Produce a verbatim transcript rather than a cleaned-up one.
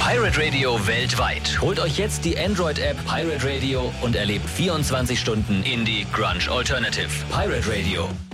Pirate Radio weltweit. Holt euch jetzt die Android-App Pirate Radio und erlebt vierundzwanzig Stunden Indie Grunge Alternative. Pirate Radio.